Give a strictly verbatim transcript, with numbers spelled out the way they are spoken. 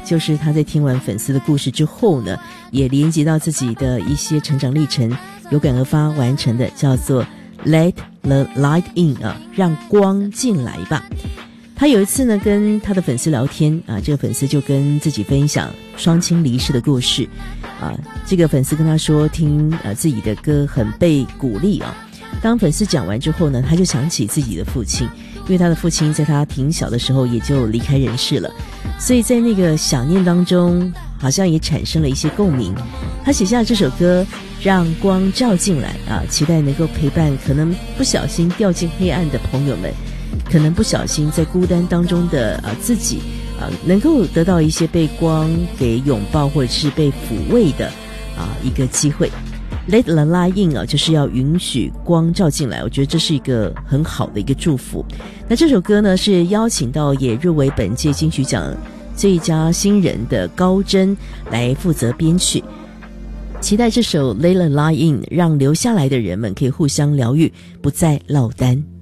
就是他在听完粉丝的故事之后呢，也连接到自己的一些成长历程，有感而发完成的，叫做 Let the Light In 啊，让光进来吧。他有一次呢跟他的粉丝聊天啊，这个粉丝就跟自己分享双亲离世的故事啊，这个粉丝跟他说听呃自己的歌很被鼓励啊。当粉丝讲完之后呢，他就想起自己的父亲，因为他的父亲在他挺小的时候也就离开人世了，所以在那个想念当中好像也产生了一些共鸣。他写下这首歌让光照进来啊，期待能够陪伴可能不小心掉进黑暗的朋友们，可能不小心在孤单当中的啊自己啊，能够得到一些被光给拥抱或者是被抚慰的啊一个机会。Let the light in 啊，就是要允许光照进来，我觉得这是一个很好的一个祝福。那这首歌呢是邀请到也入围本届金曲奖最佳新人的高真来负责编曲，期待这首 Let the light in 让留下来的人们可以互相疗愈，不再落单。